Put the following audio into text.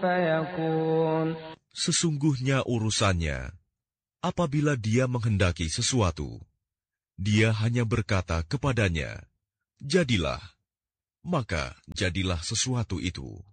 فيكون. Sesungguhnya urusannya, apabila dia menghendaki sesuatu, dia hanya berkata kepadanya, jadilah, maka jadilah sesuatu itu.